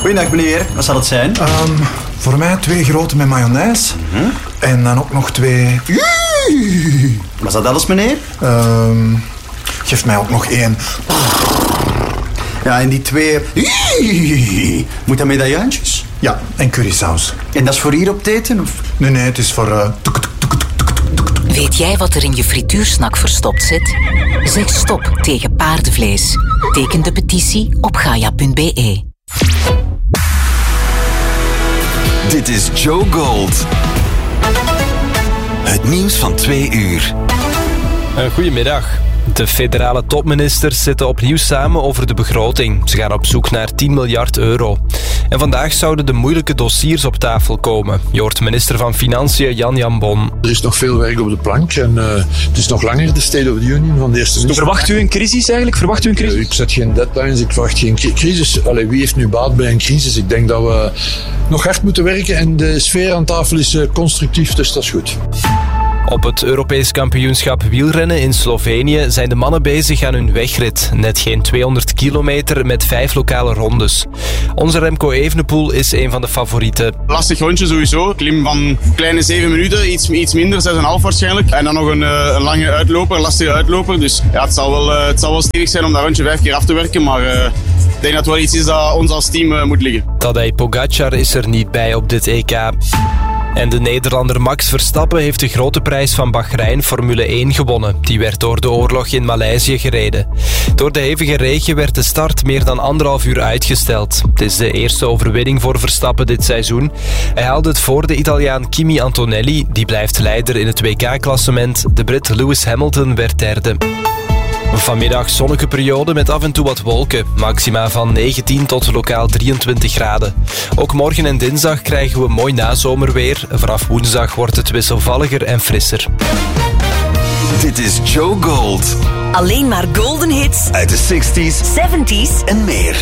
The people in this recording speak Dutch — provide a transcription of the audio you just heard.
Goeiedag meneer, wat zal het zijn? Voor mij 2 grote met mayonaise. En dan ook nog 2... Was dat alles meneer? Geef mij ook nog 1. Ja, en die 2... Moet dat medaillantjes? Ja, en currysaus. En dat is voor hier op het eten? Of? Nee, het is voor... Weet jij wat er in je frituursnak verstopt zit? Zeg stop tegen paardenvlees. Teken de petitie op gaia.be. Dit is Joe Gold. Het nieuws van 2 uur. Goedemiddag. De federale topministers zitten opnieuw samen over de begroting. Ze gaan op zoek naar 10 miljard euro. En vandaag zouden de moeilijke dossiers op tafel komen. Je hoort minister van Financiën Jan Jambon. Er is nog veel werk op de plank en het is nog langer de State of the Union van de eerste minister. Verwacht u een crisis eigenlijk? Verwacht u een crisis? Ik zet geen deadlines, ik verwacht geen crisis. Wie heeft nu baat bij een crisis? Ik denk dat we nog hard moeten werken en de sfeer aan tafel is constructief, dus dat is goed. Op het Europees kampioenschap wielrennen in Slovenië zijn de mannen bezig aan hun wegrit. Net geen 200 kilometer met 5 lokale rondes. Onze Remco Evenepoel is een van de favorieten. Lastig rondje sowieso. Klim van kleine 7 minuten, iets minder, 6,5 waarschijnlijk. En dan nog een lange uitloper, lastige uitloper. Dus ja, het zal wel stevig zijn om dat rondje 5 keer af te werken. Maar ik denk dat het wel iets is dat ons als team moet liggen. Tadej Pogacar is er niet bij op dit EK. En de Nederlander Max Verstappen heeft de grote prijs van Bahrein Formule 1 gewonnen. Die werd door de oorlog in Maleisië gereden. Door de hevige regen werd de start meer dan 1,5 uur uitgesteld. Het is de eerste overwinning voor Verstappen dit seizoen. Hij haalde het voor de Italiaan Kimi Antonelli. Die blijft leider in het WK-klassement. De Brit Lewis Hamilton werd derde. Vanmiddag zonnige periode met af en toe wat wolken. Maxima van 19 tot lokaal 23 graden. Ook morgen en dinsdag krijgen we mooi nazomerweer. Vanaf woensdag wordt het wisselvalliger en frisser. Dit is Joe Gold. Alleen maar golden hits Uit de 60s, 70s en meer.